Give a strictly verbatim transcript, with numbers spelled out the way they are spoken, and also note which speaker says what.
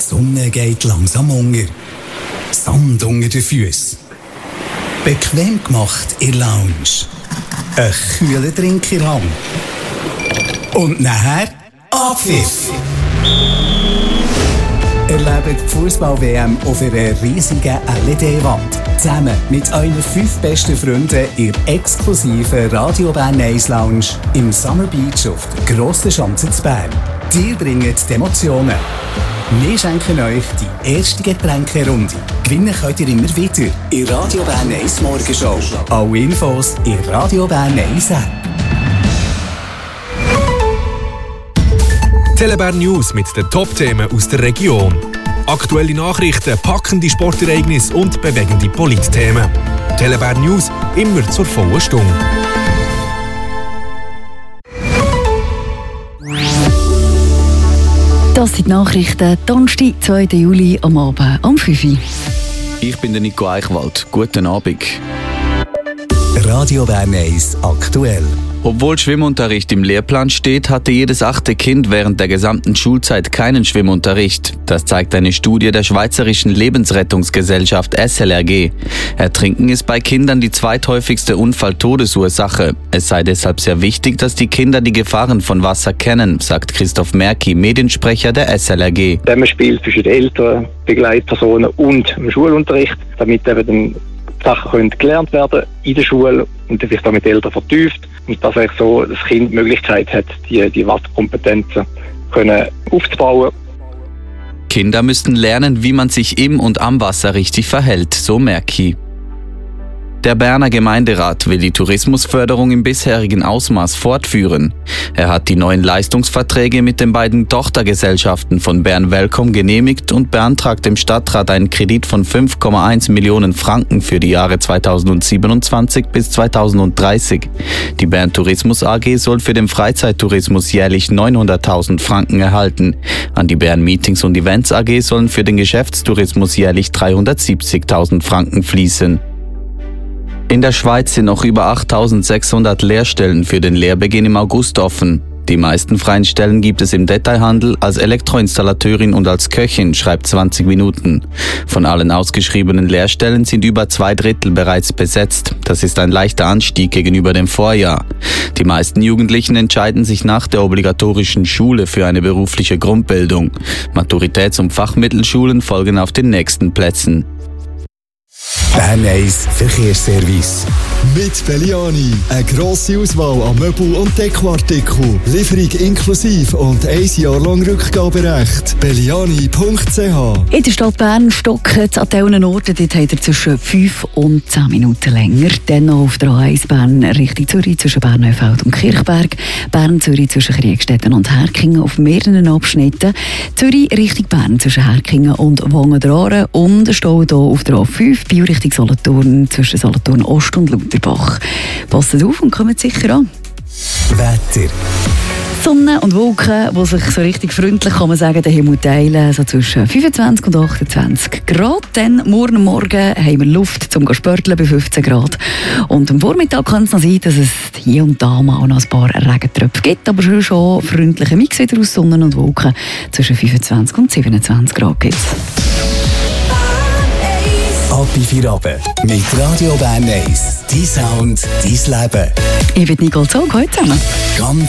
Speaker 1: Sonne geht langsam unter. Sand unter den Füßen. Bequem gemacht in der Lounge. Ein kühler Drink in der Hand. Und nachher Abpfiff. Erlebt die Fußball-W M auf einer riesigen L E D-Wand. Zusammen mit euren fünf besten Freunden in der exklusiven Radio Bern eins Lounge im Summer Beach auf der Grossen Schanze zu Bern. Die bringen die Emotionen. Wir schenken euch die erste Getränkerunde. Gewinnen könnt ihr immer wieder in Radio Bern eins Morgenshow. Alle Infos in Radio Bern eins App.
Speaker 2: Telebär News mit den Top-Themen aus der Region. Aktuelle Nachrichten, packende Sportereignisse und bewegende Polit-Themen. Telebär News immer zur vollen Stunde.
Speaker 3: Das sind die Nachrichten, Donnerstag, zweiten Juli am Abend um fünf Uhr.
Speaker 4: Ich bin der Nico Eichwald. Guten Abend.
Speaker 1: Radio Bern eins aktuell.
Speaker 4: Obwohl Schwimmunterricht im Lehrplan steht, hatte jedes achte Kind während der gesamten Schulzeit keinen Schwimmunterricht. Das zeigt eine Studie der Schweizerischen Lebensrettungsgesellschaft S L R G. Ertrinken ist bei Kindern die zweithäufigste Unfalltodesursache. Es sei deshalb sehr wichtig, dass die Kinder die Gefahren von Wasser kennen, sagt Christoph Merki, Mediensprecher der S L R G.
Speaker 5: Zusammenspiel zwischen den Eltern, Begleitpersonen und dem Schulunterricht, damit eben dann Sachen können gelernt werden in der Schule und dann vielleicht auch mit den Eltern vertieft. Und dass eigentlich so das Kind die Möglichkeit hat, die, die Wasserkompetenzen können aufzubauen.
Speaker 4: Kinder müssten lernen, wie man sich im und am Wasser richtig verhält, so Merki. Der Berner Gemeinderat will die Tourismusförderung im bisherigen Ausmaß fortführen. Er hat die neuen Leistungsverträge mit den beiden Tochtergesellschaften von Bern Welcome genehmigt und beantragt dem Stadtrat einen Kredit von fünf Komma eins Millionen Franken für die Jahre zweitausendsiebenundzwanzig bis zweitausenddreißig. Die Bern Tourismus A G soll für den Freizeittourismus jährlich neunhunderttausend Franken erhalten. An die Bern Meetings und Events A G sollen für den Geschäftstourismus jährlich dreihundertsiebzigtausend Franken fließen. In der Schweiz sind noch über achttausendsechshundert Lehrstellen für den Lehrbeginn im August offen. Die meisten freien Stellen gibt es im Detailhandel, als Elektroinstallateurin und als Köchin, schreibt zwanzig Minuten. Von allen ausgeschriebenen Lehrstellen sind über zwei Drittel bereits besetzt. Das ist ein leichter Anstieg gegenüber dem Vorjahr. Die meisten Jugendlichen entscheiden sich nach der obligatorischen Schule für eine berufliche Grundbildung. Maturitäts- und Fachmittelschulen folgen auf den nächsten Plätzen.
Speaker 1: Bern eins Verkehrsservice.
Speaker 6: Mit Belliani. Eine grosse Auswahl an Möbel- und Dekoartikeln. Lieferung inklusive und ein Jahr lang Rückgaberecht. belliani punkt c h.
Speaker 3: In der Stadt Bern stocken es an diesen Orten. Dort habt ihr zwischen fünf und zehn Minuten länger. Dann noch auf der A eins Bern Richtung Zürich zwischen Bernneufeld und Kirchberg. Bern-Zürich zwischen Kriegstetten und Herkingen auf mehreren Abschnitten. Zürich Richtung Bern zwischen Herkingen und Wangen-Draren. Und Stau hier auf der A fünf Bio Richtung Solothurn zwischen Solothurn Ost und Lauterbach. Passt auf und kommt sicher an.
Speaker 1: Wetter.
Speaker 3: Sonne und Wolken, die sich so richtig freundlich, kann man sagen, den Himmel teilen, so zwischen fünfundzwanzig und achtundzwanzig Grad. Dann morgen Morgen haben wir Luft zum Spörteln bei fünfzehn Grad. Und am Vormittag kann es noch sein, dass es hier und da mal noch ein paar Regentröpfe gibt, aber schon schon freundliche Mix wieder aus Sonne und Wolken. Zwischen fünfundzwanzig und siebenundzwanzig Grad gibt es.
Speaker 1: Ab in vier Abend mit Radio Bern eins. Dein Sound, dein Leben.
Speaker 3: Ich bin Nicole Zog, heute zusammen.
Speaker 1: Ganz